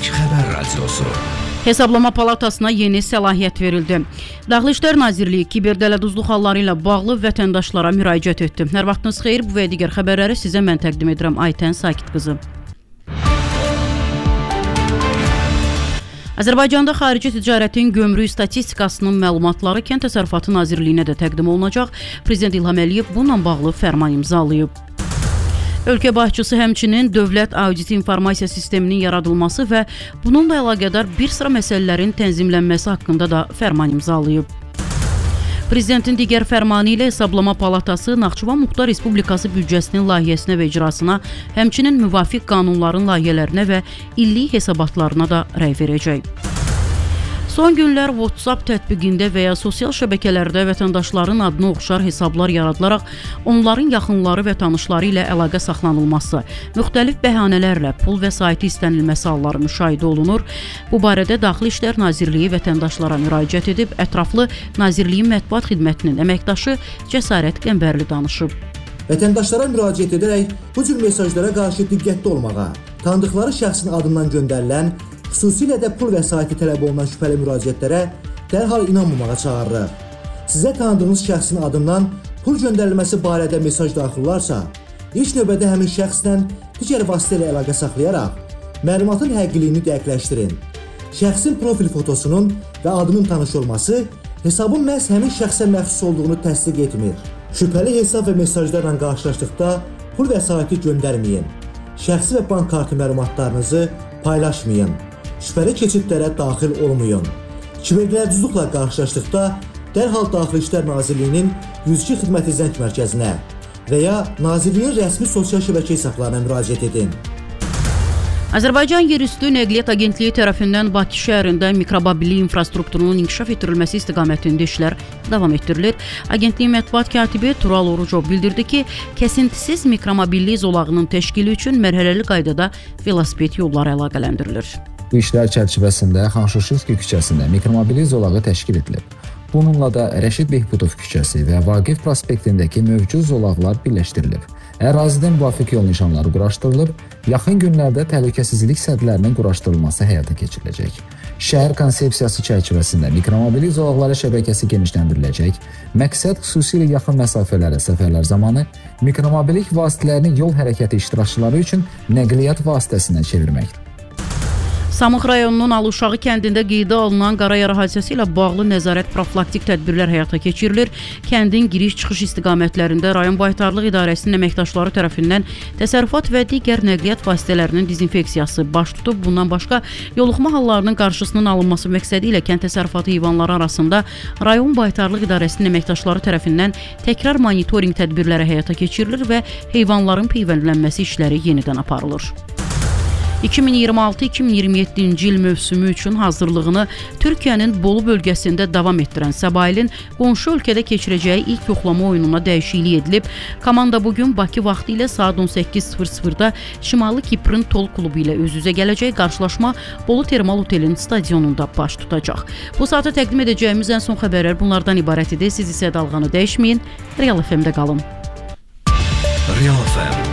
İlk Xəbər radiosu. Hesablama Palatasına yeni səlahiyyət verildi. Daxili İşlər Nazirliyi kiberdələduzluq halları ilə bağlı vətəndaşlara müraciət etdi. Hər vaxtınız xeyir, bu və digər xəbərləri sizə mən təqdim edirəm. Aytən Sakit qızı. Azərbaycanda xarici ticarətin gömrük statistikasının məlumatları Kənd Təsərrüfatı Nazirliyinə də təqdim olunacaq. Prezident İlham Əliyev bununla bağlı fərman imzalayıb. Ölkə başçısı həmçinin dövlət auditi informasiya sisteminin yaradılması və bununla əlaqədar bir sıra məsələlərin tənzimlənməsi haqqında da fərman imzalayıb. Prezidentin digər fərmanı ilə Hesablama Palatası Naxçıvan Muxtar Respublikası büdcəsinin layihəsinə və icrasına, həmçinin müvafiq qanunların layihələrinə və illik hesabatlarına da rəy verəcək. Son günlər WhatsApp tətbiqində və ya sosial şəbəkələrdə vətəndaşların adına oxşar hesablar yaradılaraq onların yaxınları və tanışları ilə əlaqə saxlanılması, müxtəlif bəhanələrlə pul vəsaiti istənilməsi halları müşahidə olunur. Bu barədə Daxili İşlər Nazirliyi vətəndaşlara müraciət edib, ətraflı Nazirliyin mətbuat xidmətinin əməkdaşı Cəsarət Qəmbərli danışıb. Vətəndaşlara müraciət edərək bu cür mesajlara qarşı diqqətli olmağa, tanıdıqları şəxsin adından göndərilən, xüsusilə də pul vəsaiti tələb olunan şübhəli müraciətlərə dərhal inanmamağa çağırırıq. Sizə tanıdığınız şəxsin adından pul göndərilməsi barədə mesaj daxil olarsa, ilk növbədə həmin şəxslə digər vasitə ilə əlaqə saxlayaraq məlumatın həqiqiliyini dəqiqləşdirin. Şəxsin profil fotosunun və adının tanış olması hesabın məhz həmin şəxsə məxsus olduğunu təsdiq etmir. Şübhəli hesab və mesajlarla qarşılaşdıqda pul vəsaiti göndərməyin. Şəxsi və bank kartı məlumatlarınızı paylaşmayın. Şübhəli keçidlərə daxil olmayın. Kiberdələduzluqla qarşılaşdıqda dərhal Daxili İşlər Nazirliyinin 102 xidməti zəng mərkəzinə və ya Nazirliyin rəsmi sosial şəbəkə hesablarına müraciət edin. Azərbaycan Yerüstü Nəqliyyat Agentliyi tərəfindən Bakı şəhərində mikromobillik infrastrukturunun inkişaf etdirilməsi istiqamətində işlər davam etdirilir. Agentliyin mətbuat katibi Tural Orucov bildirdi ki, kəsintisiz mikromobillik zolağının təşkili üçün mərhələli qaydada velosiped yolları əlaqələndirilir. Bu işlər çərçivəsində Xanşuşevski küçəsində mikromobillik zolağı təşkil edilib. Bununla da Rəşid Behbudov küçəsi və Vaqif prospektindəki mövcud zolaqlar birləşdirilib. Ərazidə müvafiq yol nişanları quraşdırılıb, yaxın günlərdə təhlükəsizlik sədlərinin quraşdırılması həyata keçiriləcək. Şəhər konsepsiyası çərçivəsində mikromobillik zolaqları şəbəkəsi genişləndiriləcək. Məqsəd xüsusilə yaxın məsafələrə səfərlər zamanı mikromobillik vasitələrini yol hərəkəti iştirakçıları üçün nəqliyyat vasitəsinə çevirməkdir. Samux rayonunun Aluşağı kəndində qeydə alınan qara yara hadisəsi ilə bağlı nəzarət profilaktik tədbirlər həyata keçirilir. Kəndin giriş-çıxış istiqamətlərində rayon baytarlıq idarəsinin əməkdaşları tərəfindən təsərrüfat və digər nəqliyyat vasitələrinin dezinfeksiyası baş tutub. Bundan başqa yoluxma hallarının qarşısının alınması məqsədi ilə kənd təsərrüfatı heyvanları arasında rayon baytarlıq idarəsinin əməkdaşları tərəfindən təkrar monitorinq tədbirləri həyata keçirilir və heyvanların peyvəndlənməsi işləri yenidən aparılır. 2026-2027-ci il mövsümü üçün hazırlığını Türkiyənin Bolu bölgəsində davam etdirən Səbailin qonşu ölkədə keçirəcəyi ilk yoxlama oyununa dəyişiklik edilib. Komanda bugün Bakı vaxtı ilə saat 18:00-da Şimali Kiprın Tol klubu ilə üz-üzə gələcək. Qarşılaşma Bolu Termal Otelinin stadionunda baş tutacaq. Bu saata təqdim edəcəyimiz ən son xəbərlər bunlardan ibarət idi. Siz isə dalğanı dəyişməyin. Real FM-də qalın. Real FM